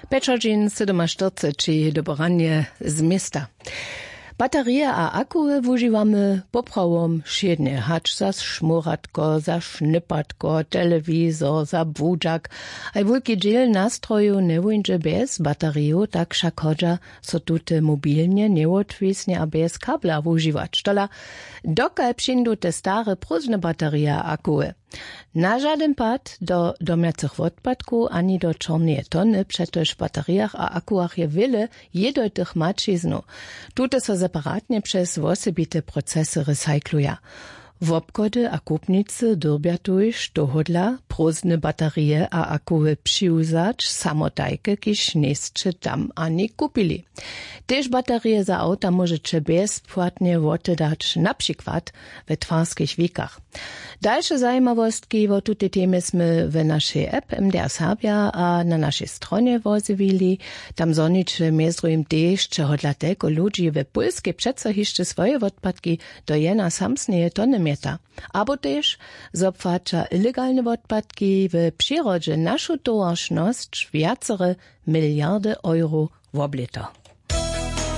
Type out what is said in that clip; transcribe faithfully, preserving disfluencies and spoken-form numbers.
Pečaržin sedemštyridsaťštyri do poranie z miasta. Baterie a akuje wużywamy poprawom wszednie, hacz za szmuratko, za sznypatko, telewizor, za budżak, a wielki dziel nastroju nie będzie bez bateriu, tak však chodza, so tute mobilnie, nieodwisnie a bez kabla wużywać. Tola, dokaj przyjdą te stare próżne baterie a akuje. Na żaden pad do domiacych odpadków ani do czarnej tony, przetoż w bateriach a akuach je wiele jednotych macziznu. Tute so separatnie przez osobite procesy recykluje. W obchody a kupnicy dyrbia tuż dohodla próżne baterie a akuły przyuzać samotajke, kiż niescie tam ani kupili. Też baterie za auta możecie bezpłatnie oddać na przykład we twarskich wikach. Dalsze zajmowostki o tutej temie sme w naszej app M D R Serbia a na naszej stronie wozywili. Tam zonicze między też, czy hodla tego ludzi w Polsce przeco jeszcze swoje odpadki do jena samsnie tony mieta. Abo też zopłacza ilegalne odpadki w przyrodzie naszą towarzyszność wiacere miliardy euro w oblito.